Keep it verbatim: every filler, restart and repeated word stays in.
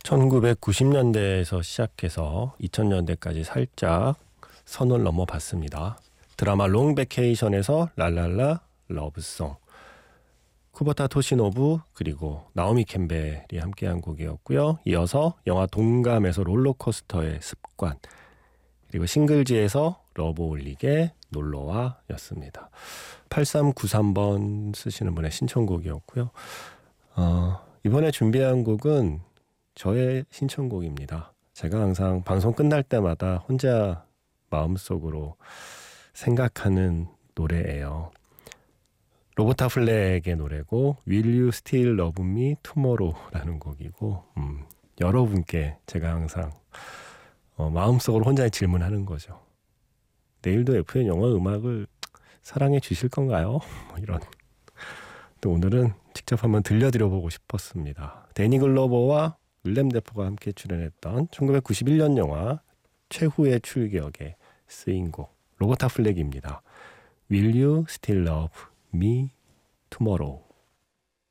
천구백구십 년대에서 시작해서 이천 년대까지 살짝 선을 넘어봤습니다. 드라마 롱 베케이션에서 랄랄라 러브송, 쿠보타 토시노부 그리고 나오미 캠벨이 함께한 곡이었고요. 이어서 영화 동감에서 롤러코스터의 습관, 그리고 싱글지에서 러브 올릭의 놀러와 였습니다. 팔삼구삼 번 쓰시는 분의 신청곡이었고요. 어, 이번에 준비한 곡은 저의 신청곡입니다. 제가 항상 방송 끝날 때마다 혼자 마음속으로 생각하는 노래예요. 로버타 플렉의 노래고 Will You Still Love Me Tomorrow라는 곡이고, 음, 여러분께 제가 항상 어, 마음속으로 혼자 질문하는 거죠. 내일도 에프엠 영화 음악을 사랑해 주실 건가요? 뭐 이런. 또 오늘은 직접 한번 들려드려보고 싶었습니다. 데니 글로버와 윌렘 데포가 함께 출연했던 천구백구십일 년 영화 최후의 출격에 쓰인 곡 로버타 플렉입니다. Will You Still Love Me Tomorrow.